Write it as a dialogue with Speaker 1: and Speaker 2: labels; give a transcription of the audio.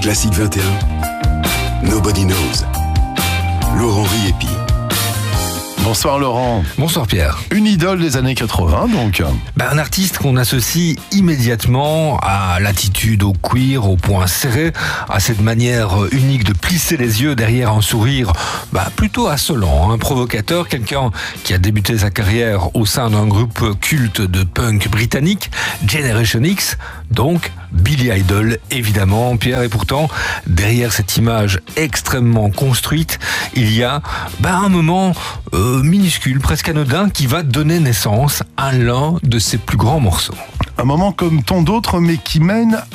Speaker 1: Classique 21, Nobody Knows. Laurent Riépi.
Speaker 2: Bonsoir Laurent.
Speaker 3: Bonsoir Pierre.
Speaker 2: Une idole des années 80 donc.
Speaker 3: Un artiste qu'on associe immédiatement à l'attitude, au cuir, au poing serré, à cette manière unique de plisser les yeux derrière un sourire plutôt assolant, provocateur, quelqu'un qui a débuté sa carrière au sein d'un groupe culte de punk britannique, Generation X, donc Billy Idol évidemment Pierre, et pourtant derrière cette image extrêmement construite, il y a un moment minuscule, presque anodin, qui va donner naissance à l'un de ses plus grands morceaux.
Speaker 2: Un moment comme tant d'autres, mais qui mène